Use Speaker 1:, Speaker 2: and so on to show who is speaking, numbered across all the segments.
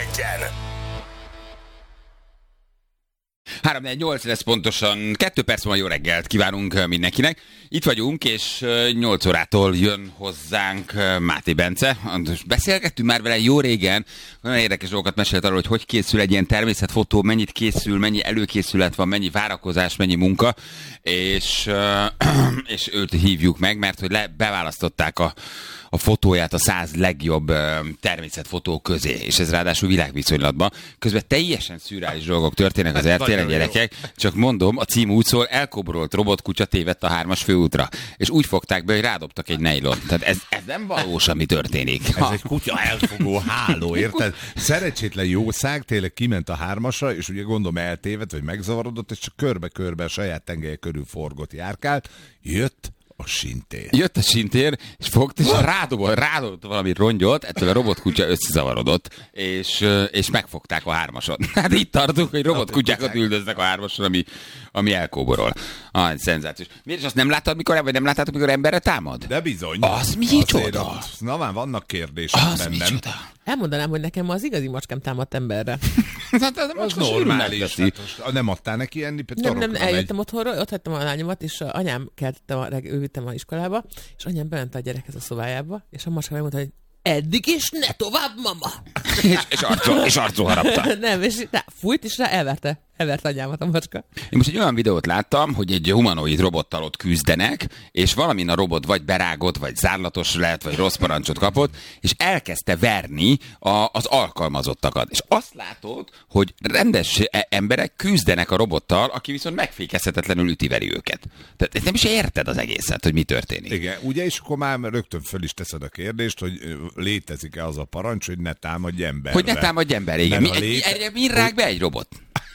Speaker 1: 3-4-8 lesz pontosan, 2 perc van, jó reggelt kívánunk mindenkinek. Itt vagyunk, és 8 órától jön hozzánk Máté Bence. Beszélgettünk már vele jó régen, olyan érdekes dolgokat mesélt arról, hogy készül egy ilyen természetfotó, mennyit készül, mennyi előkészület van, mennyi várakozás, mennyi munka, és őt hívjuk meg, mert hogy beválasztották a fotóját a 100 legjobb természetfotó közé, és ez ráadásul világviszonylatban. Közben teljesen szürreális dolgok történnek az RTL-en, gyerekek, csak mondom, a cím úgy szól, elkobrolt robotkutya tévedt a 3-as főútra, és úgy fogták be, hogy rádobtak egy nejlont. Tehát ez nem valós, ami történik.
Speaker 2: Ez egy kutya elfogó háló, érted? Szerencsétlen jószág tényleg kiment a 3-asra, és ugye gondolom eltévedt, vagy megzavarodott, és csak körbe-körbe a saját tengelye körül forgott, járkált, jött a sintér, és fogta, és rádobott valami rongyot, ettől a robotkutya összezavarodott, és megfogták a 3-ason. Hát itt tartunk, hogy robotkutyákat üldöznek a 3-ason, ami elkóborol. Szenzációs. Miért is azt nem láttad, mikor emberre támad? De bizony.
Speaker 1: Az micsoda?
Speaker 2: Na már vannak kérdések bennem.
Speaker 3: Elmondanám, hogy nekem az igazi macskám támadt emberre.
Speaker 2: Az normális. Nem adtál neki enni?
Speaker 3: Nem, eljöttem otthonról, ott hagytam a lányomat, és anyám keltette, ő vittem a iskolába, és anyám bement a gyerekhez a szobájába, és a macska megmondta, hogy eddig és ne tovább, mama!
Speaker 1: és arcról harapta.
Speaker 3: Nem, és fújt, és elverte anyámat a macska.
Speaker 1: Én most egy olyan videót láttam, hogy egy humanoid robottal ott küzdenek, és valamin a robot vagy berágott, vagy zárlatos lett, vagy rossz parancsot kapott, és elkezdte verni az alkalmazottakat. És azt látod, hogy rendes emberek küzdenek a robottal, aki viszont megfékezhetetlenül üti-veri őket. Tehát nem is érted az egészet, hogy mi történik.
Speaker 2: Igen, ugye, és akkor már rögtön föl is teszed a kérdést, hogy létezik-e az a parancs, hogy ne támadj emberre.
Speaker 1: Hogy ne támadj emberre, igen. Mi rág be egy robot?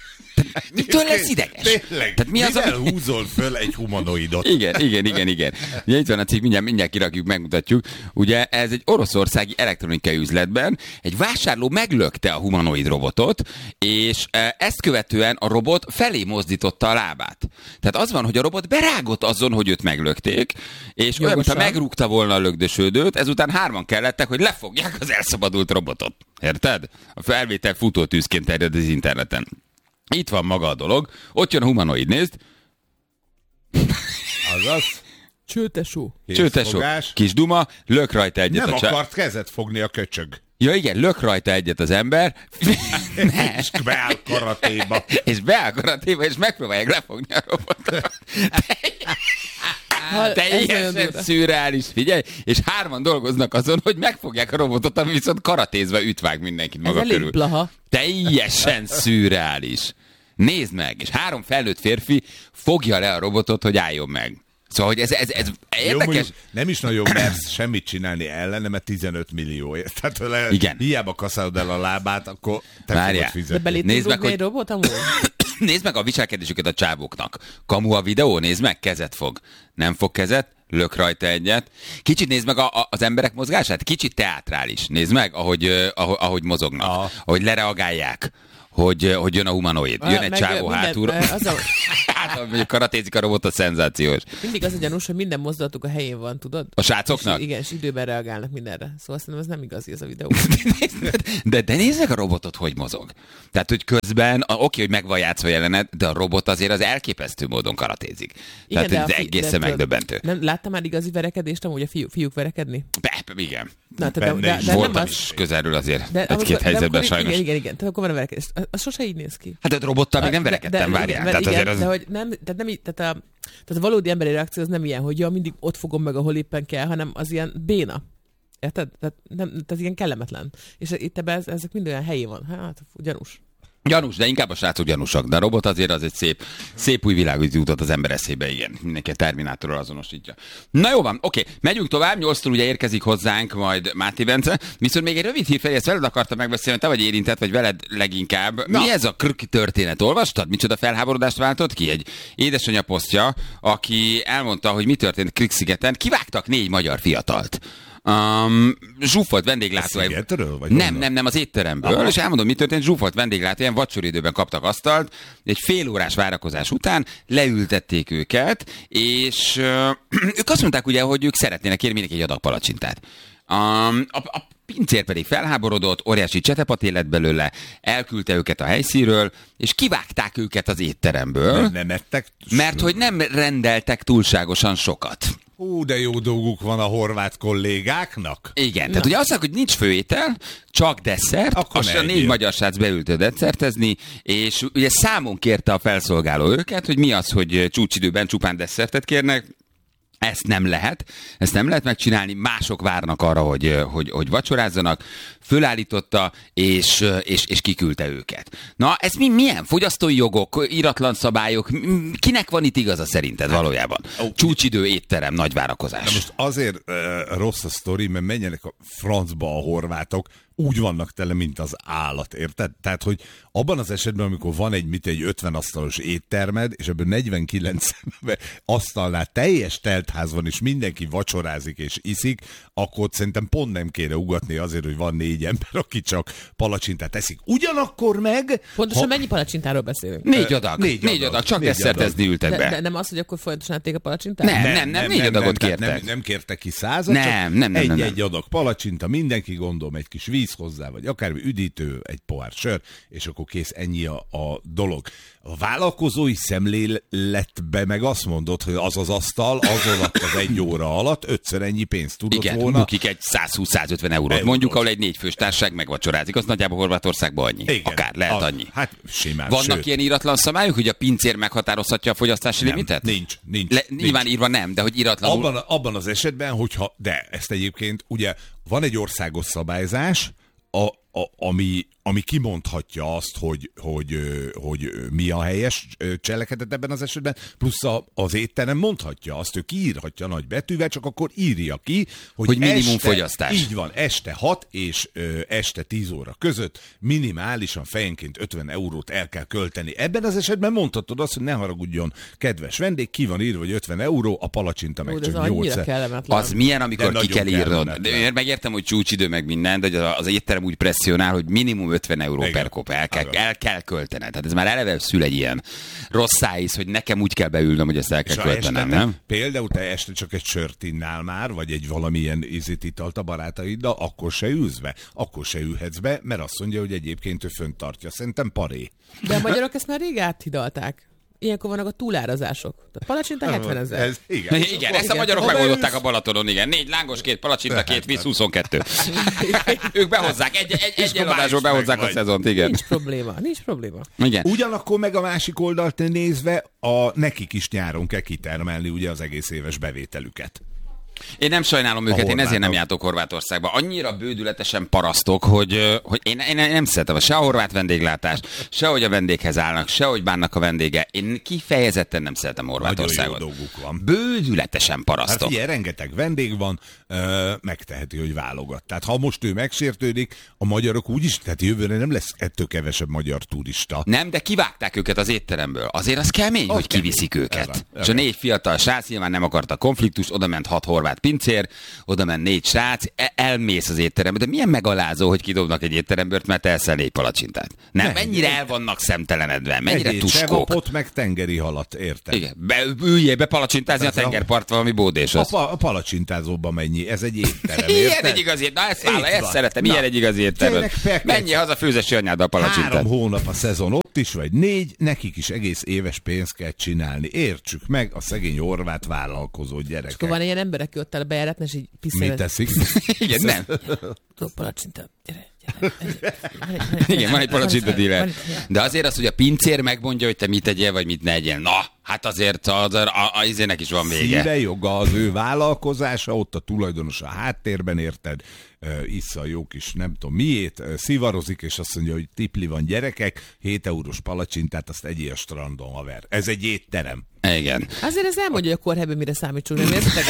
Speaker 1: Mitől lesz ideges?
Speaker 2: Tényleg, tehát mi az, húzol föl egy humanoidot?
Speaker 1: Igen. Ugye itt van a cikk, mindjárt kirakjuk, megmutatjuk. Ugye ez egy oroszországi elektronikai üzletben egy vásárló meglökte a humanoid robotot, és ezt követően a robot felé mozdította a lábát. Tehát az van, hogy a robot berágott azon, hogy őt meglökték, és olyan, mintha megrúgta volna a lökdösődőt, ezután 3 kellettek, hogy lefogják az elszabadult robotot. Érted? A felvétel futótűzként terjed az interneten. Itt van maga a dolog, ott jön a humanoid, nézd.
Speaker 2: Azaz.
Speaker 3: Csőtesó,
Speaker 1: kis duma, lök rajta egyet.
Speaker 2: Nem akart kezet fogni a köcsög.
Speaker 1: Ja igen, lök rajta egyet az ember.
Speaker 2: És beáll karatéba.
Speaker 1: És megpróbálják lefogni a robotot. Teljesen szürreális, figyelj, és 3 dolgoznak azon, hogy megfogják a robotot, ami viszont karatézve ütvág mindenkit maga körül.
Speaker 3: Blaha.
Speaker 1: Teljesen szürreális. Nézd meg, és 3 felnőtt férfi fogja le a robotot, hogy álljon meg. Szóval, hogy ez érdekes.
Speaker 2: Jó, nem is nagyon mersz semmit csinálni ellene, mert 15 millióért. Tehát
Speaker 1: igen.
Speaker 2: Hiába kaszálod el a lábát, akkor te fogod fizetni.
Speaker 3: De belétünk rúgni egy robot amúgy?
Speaker 1: Nézd meg a viselkedésüket a csávóknak. Kamu a videó, nézd meg, kezet fog. Nem fog kezet, lök rajta egyet. Kicsit nézd meg az emberek mozgását, kicsit teátrális. Nézd meg, ahogy mozognak, ahogy lereagálják. Hogy jön a humanoid. Jön egy csávó hátulra. Hogy karatézik a robot, a szenzációs.
Speaker 3: Mindig az a gyanús, hogy minden mozdulatuk a helyén van, tudod?
Speaker 1: A srácoknak?
Speaker 3: Igen, és időben reagálnak mindenre. Szóval szerintem ez nem igazi, ez a videó.
Speaker 1: de nézd meg a robotot, hogy mozog. Tehát, hogy közben, hogy meg van játszva jelenet, de a robot azért az elképesztő módon karatézik. Igen, tehát ez egészen megdöbbentő.
Speaker 3: Nem láttam már igazi verekedést, amúgy a fiúk verekedni?
Speaker 1: Igen.
Speaker 3: De
Speaker 1: voltam is közelről azért egy-két helyzetben sajnos.
Speaker 3: Igen. Tehát akkor van a verekedés. Az sose így néz ki.
Speaker 1: Hát a robottal még nem verekedtem, várjál.
Speaker 3: Tehát a valódi emberi reakció az nem ilyen, hogy mindig ott fogom meg, ahol éppen kell, hanem az ilyen béna. Érted? Tehát ilyen kellemetlen. És itt ebben ezek mind olyan helyén van. Hát, gyanús.
Speaker 1: Gyanús, de inkább a srácok gyanúsak. De a robot azért az egy szép új világot jutott az ember eszébe, igen. Mindenki a Terminátorral azonosítja. Na jó van, oké. Megyünk tovább, 8-tól ugye érkezik hozzánk majd Máté Bence. Viszont még egy rövid hírfej, ezt veled akartam megbeszélni, te vagy érintett, vagy veled leginkább. Na. Mi ez a krk történet? Olvastad? Micsoda felháborodást váltott ki? Egy édesanyja posztja, aki elmondta, hogy mi történt Krk-szigeten. Kivágtak 4 magyar fiatalt. Zsúfolt vendéglátó. Nem, az étteremből. Aha. És elmondom, mi történt. Zsúfolt vendéglátó, ilyen vacsoridőben kaptak asztalt, egy fél órás várakozás után leültették őket, és ők azt mondták ugye, hogy ők szeretnének kérni mindenki egy adag palacsintát. A pincér pedig felháborodott, óriási csetepaté lett belőle, elküldte őket a helyszínről, és kivágták őket az étteremből,
Speaker 2: Nem ettek.
Speaker 1: mert hogy nem rendeltek túlságosan sokat.
Speaker 2: Hú, de jó dolguk van a horvát kollégáknak.
Speaker 1: Igen, tehát ugye azt mondják, hogy nincs főétel, csak desszert,
Speaker 2: Akkor
Speaker 1: azt
Speaker 2: ne
Speaker 1: a 4
Speaker 2: egyél.
Speaker 1: magyar srác beült desszertezni, és ugye számon kérte a felszolgáló őket, hogy mi az, hogy csúcsidőben csupán desszertet kérnek. Ezt nem lehet megcsinálni, mások várnak arra, hogy vacsorázzanak, fölállította, és kiküldte őket. Na, ez milyen? Fogyasztói jogok, íratlan szabályok, kinek van itt igaza szerinted valójában? Csúcsidő, étterem, nagy várakozás.
Speaker 2: Na most azért rossz a sztori, mert menjenek a francba a horvátok, úgy vannak tele, mint az állat, érted? Tehát, hogy abban az esetben, amikor van egy 50 asztalos éttermed, és ebből 49 asztalnál teljes teltház van, és mindenki vacsorázik és iszik, akkor szerintem pont nem kéne ugatni azért, hogy van 4 ember, aki csak palacsintát eszik. Ugyanakkor meg...
Speaker 3: Pontosan mennyi palacsintáról beszélünk?
Speaker 1: 4 adag, csak
Speaker 2: négy
Speaker 1: desszertezni ültek be.
Speaker 3: De nem az, hogy akkor folyamatosan ették a palacsintát?
Speaker 1: Nem, 4 adagot
Speaker 2: tehát
Speaker 1: kértek.
Speaker 2: Nem kértek ki 100-at,
Speaker 1: Nem.
Speaker 2: egy adag palacsinta, mindenki gondolom egy kis víz hozzá, vagy akármi üdítő, egy pohár sör, és akkor kész, ennyi a dolog. A vállalkozói szemléletbe meg azt mondod, hogy az asztal azon alatt az 1 óra alatt 5-ször ennyi pénzt tudott
Speaker 1: Igen,
Speaker 2: volna.
Speaker 1: bukik egy 120-150 eurót. Mondjuk, ahol egy 4 fős társaság megvacsorázik, az nagyjából Horvátországban annyi.
Speaker 2: Igen.
Speaker 1: Akár, lehet annyi.
Speaker 2: Hát simán.
Speaker 1: Vannak
Speaker 2: sőt,
Speaker 1: ilyen íratlan szabályok, hogy a pincér meghatározhatja a fogyasztási limitet?
Speaker 2: Nincs.
Speaker 1: Nyilván írva nem, de hogy íratlanul...
Speaker 2: Abban az esetben, hogyha, de ezt egyébként, ugye van egy országos szabályzás, ami kimondhatja azt, hogy mi a helyes cselekedet ebben az esetben, plusz az étterem mondhatja azt, ő kiírhatja nagy betűvel, csak akkor írja ki, hogy
Speaker 1: minimum
Speaker 2: este,
Speaker 1: fogyasztás.
Speaker 2: Így van, este 6 és este 10 óra között minimálisan fejenként 50 eurót el kell költeni. Ebben az esetben mondhatod azt, hogy ne haragudjon, kedves vendég, ki van írva, hogy 50 euró, a palacsinta meg csak 8.
Speaker 3: kellemetlen.
Speaker 1: Az milyen, amikor
Speaker 2: De
Speaker 1: ki kell
Speaker 2: nagyon
Speaker 1: írnod?
Speaker 2: kellemetlen.
Speaker 1: Én megértem, hogy csúcsidő meg minden, de az étterem úgy presszionál, hogy minimum 50 euró
Speaker 2: Igen.
Speaker 1: per kop el kell költened. Tehát ez már eleve szül egy ilyen rossz szájíz, hogy nekem úgy kell beülnöm, hogy ezt el kell költenem, nem?
Speaker 2: Például te este csak egy sört innál már, vagy egy valamilyen italt a barátaiddal, akkor se ülsz be, akkor se ülhetsz be, mert azt mondja, hogy egyébként ő fönt tartja. Szerintem paré.
Speaker 3: De a magyarok ezt már rég áthidalták. Ilyenkor vannak a túlárazások. A palacsinta 70 000.
Speaker 1: Igen, ezt a magyarok megoldották a Balatonon, igen. 4 lángos, 2 palacsinta, 2 víz, 22. Ők behozzák, egy eladásból behozzák a szezont, igen.
Speaker 3: Nincs probléma.
Speaker 1: Igen.
Speaker 2: Ugyanakkor meg a másik oldalt nézve, nekik is nyáron kell kitermelni ugye az egész éves bevételüket.
Speaker 1: Én nem sajnálom őket, én ezért nem jártok Horvátországba. Annyira bődületesen parasztok, hogy én nem szeretem se a horvát vendéglátást, se hogy a vendéghez állnak, se hogy bánnak a vendége. Én kifejezetten nem szeretem Horvátországot.
Speaker 2: Nagyon jó dolguk van.
Speaker 1: Bődületesen parasztok.
Speaker 2: Hát figyelj, rengeteg vendég van, megteheti, hogy válogat. Tehát ha most ő megsértődik, a magyarok úgyis, tehát jövőre nem lesz ettől kevesebb magyar turista.
Speaker 1: Nem, de kivágták őket az étteremből. Azért az kemény, hogy kiviszik őket. És a 4 fiatal srác nyilván nem akarta konfliktust, oda ment 6 horvát pincér, oda ment 4 srác, elmész az étterembe. De milyen megalázó, hogy kidobnak egy étteremből, mert elszel 4 palacsintát. Nem, mennyire el vannak szemtelenedve, mennyire tuskók.
Speaker 2: Sevapot, meg tengeri halat, érted?
Speaker 1: Igen, üljél be palacsintázni a tengerpart valami bódés.
Speaker 2: A palacsintázóba mennyi, ez egy étterem,
Speaker 1: Ilyen
Speaker 2: érted?
Speaker 1: egy igazi, na ezt
Speaker 2: Van.
Speaker 1: szeretem,
Speaker 2: Na,
Speaker 1: ilyen egy igazi étterem.
Speaker 2: tényleg fekete.
Speaker 1: Menjél haza főzesi anyáddal palacsintát.
Speaker 2: 3 hónap a szezon ott is, vagy 4, nekik is egész éves pénzt kell csinálni. Értsük meg a szegény horvát vállalkozó gyerekek.
Speaker 3: Akkor van ilyen ember, aki ott áll bejáratni, és így
Speaker 2: Mit
Speaker 3: piszkál.
Speaker 2: teszik?
Speaker 1: Igen, nem.
Speaker 3: Palacsinta. Gyere.
Speaker 1: Igen, van egy palacsinta díler. De azért az, hogy a pincér megmondja, hogy te mit tegyél, vagy mit ne egyél. Na, hát azért az izének is van vége.
Speaker 2: Szíve joga az ő vállalkozása, ott a tulajdonos a háttérben, érted? Issza a jó kis, nem tudom miét, szivarozik, és azt mondja, hogy tipli van gyerekek, 7 eurós palacsintát, azt egyél a strandon, haver. Ez egy étterem.
Speaker 1: Igen.
Speaker 3: Azért ez elmondja, hogy a kórhelyben mire számítsunk. Nem értetek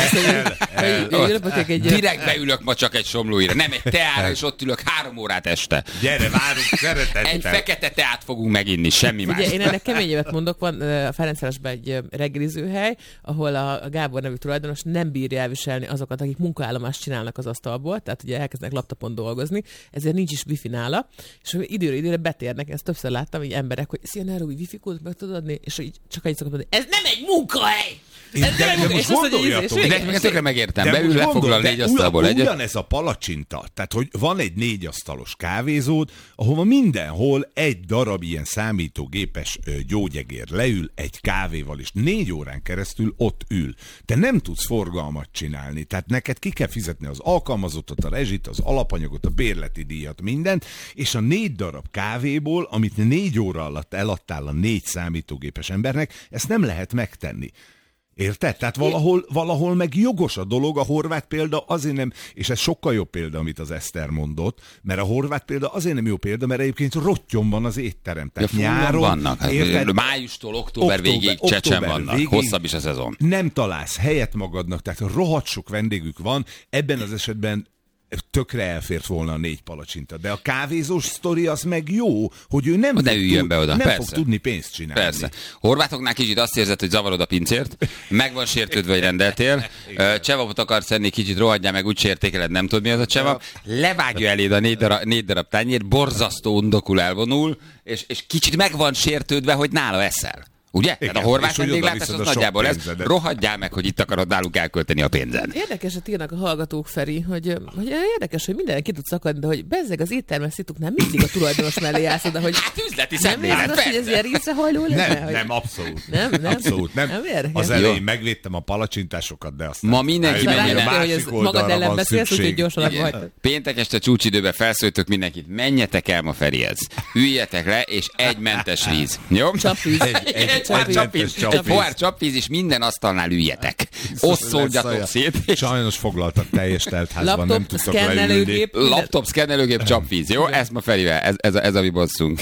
Speaker 3: ezt, hogy
Speaker 1: Direkt beülök ma csak egy somlóira, nem egy teára, és ott ülök 3 órát este.
Speaker 2: Gyere, várunk, szeretettel.
Speaker 1: Egy fekete teát fogunk meginni, semmi más.
Speaker 3: Ugye én ennek keményebbet mondok, van a Ferencvárosban egy reggelizőhely, ahol a Gábor nevű tulajdonos nem bírja elviselni azokat, akik munkaállomást csinálnak az asztalból, tehát ugye elkezdenek laptopon dolgozni, ezért nincs is wifi nála, és időre betérnek, ezt többször láttam, hogy emberek, hogy szia, ne wifi kódot meg tudod adni, és így csak egy szokott mondani, ez nem egy munkahely!
Speaker 2: De most gondoljatok.
Speaker 1: De meg tökre megértem. Beül lefoglal 4 asztalból egyet.
Speaker 2: Ugyanez a palacsinta. Tehát, hogy van egy 4 asztalos kávézód, ahova mindenhol egy darab ilyen számítógépes gyógyegér leül egy kávéval, és 4 órán keresztül ott ül. Te nem tudsz forgalmat csinálni. Tehát neked ki kell fizetni az alkalmazottat, a rezsit, az alapanyagot, a bérleti díjat, mindent, és a 4 darab kávéból, amit 4 óra alatt eladtál a 4 számítógépes embernek, ezt nem lehet megtenni. Érted? Tehát valahol meg jogos a dolog, a horvát példa azért nem, és ez sokkal jobb példa, amit az Eszter mondott, mert a horvát példa azért nem jó példa, mert egyébként rottyom van az étterem. Tehát nyáron
Speaker 1: vannak. Érted? Májustól október végig Csecsen vannak. Végig hosszabb is a szezon.
Speaker 2: Nem találsz helyet magadnak, tehát rohadt sok vendégük van, ebben az esetben tökre elfért volna a 4 palacsinta. De a kávézós sztori az meg jó, hogy ő nem fog tudni pénzt csinálni.
Speaker 1: Persze. Horvátoknál kicsit azt érzed, hogy zavarod a pincért, meg van sértődve, hogy rendeltél, csevapot akarsz enni, kicsit rohadjál meg, úgy értékeled, nem tudod mi az a csevap, levágja eléd a 4 darab tányért, borzasztó undokul elvonul, és kicsit meg van sértődve, hogy nála eszel. Ugye? Igen, tehát a horvát vendéglátás az nagyjából ez. Rohadjál meg, hogy itt akarod náluk elkölteni a pénzed.
Speaker 3: Érdekeset írnak a hallgatók, Feri, hogy érdekes, hogy mindenki ki tud szakadni, de hogy bezzeg az éttermes szituknál mindig a tulajdonos mellé állsz, de hogy
Speaker 1: hát üzleti szemlélet,
Speaker 3: persze. Hogy ez ilyen részrehajló lenne?
Speaker 2: Nem, abszolút. Nem. Abszolút nem. Az elején megvédtem a palacsintásokat, de aztán...
Speaker 1: Ma mindenki menjen
Speaker 3: el. Hogy ez magad ellen beszélsz, úgyhogy gyorsan vagy.
Speaker 1: Péntek este csúcsidőben felszólítok mindenkit, menjetek el ma Ferihez. Üljetek le, és egy mentes víz. Jó?
Speaker 3: Csapvíz.
Speaker 1: Egy pohár csapvíz, és minden asztalnál üljetek. Ott szóljatok szét.
Speaker 2: Sajnos foglaltak teljes teltházban, nem tudtok leülni.
Speaker 1: Laptop, szkennelőgép, csapvíz. Jó? Ez ma Ferivel. Ez a mi bosszunk.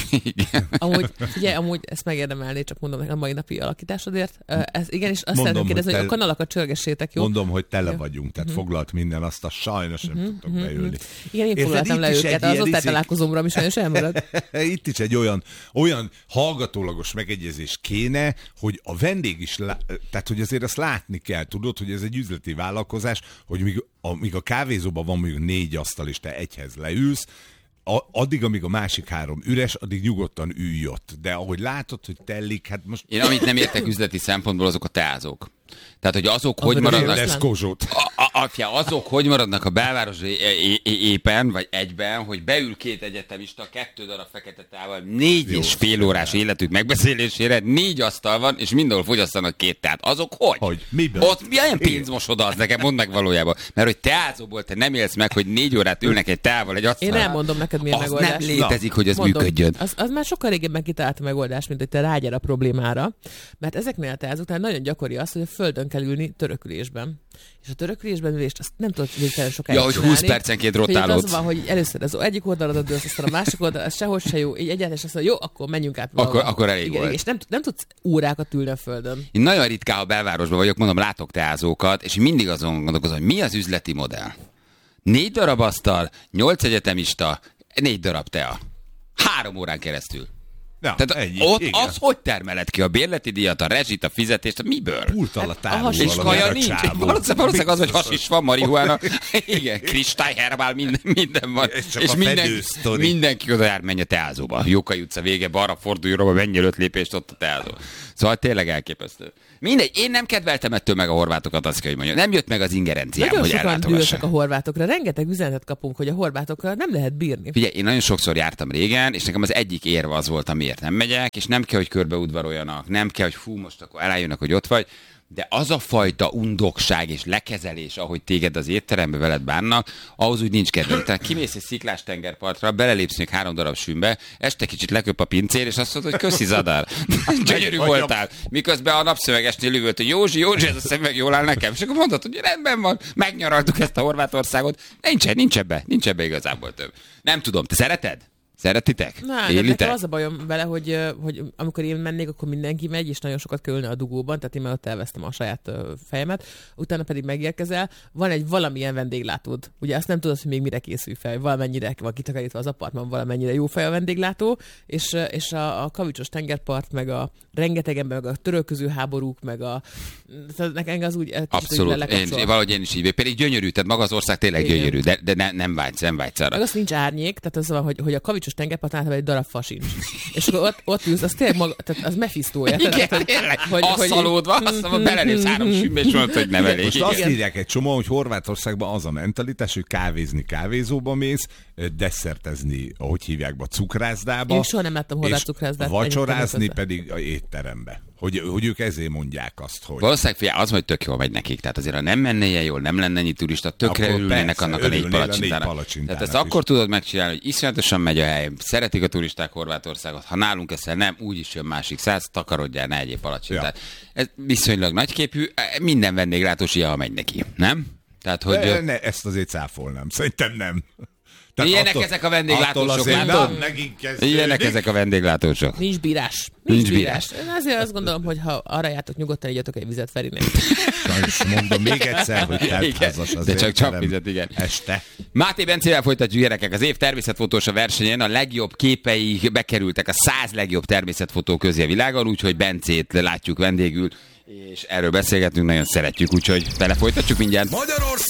Speaker 3: Amúgy ezt megérdemelné, csak mondom a mai napi alakításodért. És azt szeretném kérdezni, hogy a kanalakat csörgessétek, jó?
Speaker 2: Mondom, hogy tele vagyunk, tehát foglalt minden azt, sajnos nem tudtok beülni.
Speaker 3: Igen, én foglaltam le őket, az osztálytalálkozómra is sajnos elmarad.
Speaker 2: Itt is egy olyan hallgatólagos megegyezés kéne, hogy a vendég is, tehát hogy azért azt látni kell, tudod, hogy ez egy üzleti vállalkozás, hogy míg a kávézóban van mondjuk 4 asztal, és te egyhez leülsz, addig, amíg a másik 3 üres, addig nyugodtan ülj ott. De ahogy látod, hogy telik, hát most...
Speaker 1: Én amit nem értek üzleti szempontból, azok a teázók. Tehát, hogy azok hogy maradnak... Azok hogy maradnak a belváros éppen, vagy egyben, hogy beül 2 egyetemista, 2 darab fekete tával, 4,5 órás életük megbeszélésére, 4 asztal van, és mindenhol fogyasztanak 2 teát. Azok hogy?
Speaker 2: Miből?
Speaker 1: Ott milyen pénzmosoda az nekem, mondd meg valójában. Mert hogy teázóból te nem élsz meg, hogy 4 órát ülnek egy tával, egy asztalnál.
Speaker 3: Én elmondom neked, milyen megoldás.
Speaker 1: Nem létezik, hogy ez működjön.
Speaker 3: Az már sokkal régebben kitalált a megoldás, mint hogy te rágyere a problémára. Mert ezeknél a teázóknál nagyon gyakori az, hogy a földön kell ülni törökülésben. És a törökülésben ülést azt nem tudod végtelen sokáig
Speaker 1: csinálni. Ja, hogy 20 percenként rotálódsz.
Speaker 3: Az van, hogy először az egyik oldaladat dőlsz, aztán a másik oldal, ez sehogy se jó, így egyáltalán azt mondja, jó, akkor menjünk át valahol.
Speaker 1: Akkor elég
Speaker 3: igen,
Speaker 1: volt.
Speaker 3: És nem tudsz órákat ülni a földön.
Speaker 1: Én nagyon ritkán, ha belvárosban vagyok, mondom, látok teázókat, és mindig azon gondolkozom, hogy mi az üzleti modell. 4 darab asztal, 8 egyetemista, 4 darab tea. 3 órán keresztül.
Speaker 2: Ja,
Speaker 1: tehát ott az hogy termeled ki a bérleti díjat, a rezsit, a fizetést, miből?
Speaker 2: Pult alatt állul
Speaker 1: és kaja nincs. Valószínűleg az, hogy hasis van, marihuána. Igen, kristály, herbál, minden van.
Speaker 2: És
Speaker 1: mindenki oda jár, menj a teázóba. Jókai utca vége, balra fordulj, menj 5 lépést ott a teázó. Szóval tényleg elképesztő. Mindegy, én nem kedveltem ettől meg a horvátokat, azt kell, hogy mondjam. Nem jött meg az ingerenciám,
Speaker 3: nagyon
Speaker 1: hogy ellátogassák.
Speaker 3: a horvátokra. Rengeteg üzenetet kapunk, hogy a horvátokra nem lehet bírni.
Speaker 1: Figyelj, én nagyon sokszor jártam régen, és nekem az egyik érve az volt, amiért nem megyek, és nem kell, hogy körbeudvaroljanak, nem kell, hogy fú, most akkor elálljanak, hogy ott vagy. De az a fajta undokság és lekezelés, ahogy téged az étterembe veled bánnak, ahhoz úgy nincs kedvem. Tehát kimész egy sziklás tengerpartra, belelépsz még 3 darab sűnbe, este kicsit leköp a pincér, és azt mondod, hogy köszi Zadár, gyönyörű voltál. Miközben a napszövegesnél üvölt, hogy Józsi, ez a szemüveg jól áll nekem. És akkor mondod, hogy rendben van, megnyaraltuk ezt a Horvátországot. Nincs ebbe igazából több. Nem tudom, te szereted? Szeretitek?
Speaker 3: Nekem az a bajom vele, hogy amikor én mennék, akkor mindenki megy, és nagyon sokat kell ülni a dugóban, tehát én már ott elvesztem a saját fejemet, utána pedig megérkezel, van egy valamilyen vendéglátód. Ugye azt nem tudod, hogy még mire készül fel, valamennyire van kitakarítva az apartman, valamennyire jó fej a vendéglátó, és a kavicsos tengerpart, meg a rengeteg ember, meg a törölköző háborúk, meg nekem az úgy...
Speaker 1: Abszolút, valahogy én is így. Pedig gyönyörű, tehát maga az ország tényleg gyönyörű, de nem vágysz arra.
Speaker 3: Meg az nincs árnyék, tehát az van, hogy a kavicsos Lépcsős tengerpartnál, egy darab fa sincs. És akkor ott ülsz, az tényleg maga, tehát az Mephisto.
Speaker 1: Igen, tényleg. Asszalódva, aztán belelépsz 3 sűrűbe, és mondod, hogy nem elég.
Speaker 2: Most azt írják egy csomó, hogy Horvátországban az a mentalitás, hogy kávézni kávézóba mész, desszertezni, ahogy hívják be, cukrászdába.
Speaker 3: Én soha nem láttam horvát cukrászdát.
Speaker 2: Vacsorázni pedig a étterembe. Hogy ők ezért mondják azt, hogy...
Speaker 1: Valószínűleg figyelj, az, hogy tök jól megy nekik. Tehát azért, ha nem menne ilyen jól, nem lenne ennyi turista, tökre
Speaker 2: Akkor
Speaker 1: örülnének
Speaker 2: persze,
Speaker 1: annak a 4
Speaker 2: örülnél a 4
Speaker 1: palacsintára.
Speaker 2: palacsintának
Speaker 1: Tehát ezt
Speaker 2: is.
Speaker 1: akkor tudod megcsinálni, hogy iszonyatosan megy a hely, szeretik a turisták Horvátországot, ha nálunk eszel nem, úgyis jön másik 100, takarodjál, ne egyéb palacsintát. Ez viszonylag nagyképű, minden vendéglátós ilyen, ha megy neki, nem? Tehát, hogy...
Speaker 2: Ne, ezt azért cáfolnám. Szerintem nem.
Speaker 1: Ilyenek ezek a vendéglátósok, látod? Ilyenek ezek a vendéglátósok.
Speaker 3: Nincs bírás.
Speaker 1: Nincs bírás.
Speaker 3: Én azért azt gondolom, hogy ha arra jártok, nyugodtan igyatok egy vizet Ferinek.
Speaker 2: Sajnos mondom még egyszer, hogy teltházas az
Speaker 1: de csak
Speaker 2: értelem
Speaker 1: vizet, igen.
Speaker 2: Este.
Speaker 1: Máté Bencével folytatjuk, gyerekek. Az év természetfotósa versenyen a legjobb képei bekerültek a 100 legjobb természetfotó közé a világon, úgyhogy Bencét látjuk vendégül, és erről beszélgetünk, nagyon szeretjük, úgyhogy belefolytatjuk mindjárt.
Speaker 4: Magyarország